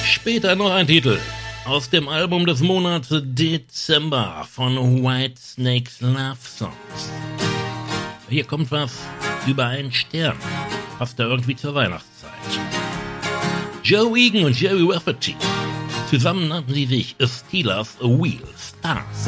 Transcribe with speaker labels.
Speaker 1: Später noch ein Titel aus dem Album des Monats Dezember von Whitesnakes Love Songs. Hier kommt was über einen Stern, passt da irgendwie zur Weihnachtszeit. Joe Egan und Jerry Rafferty, zusammen nannten sie sich A Steelers Wheel Stars.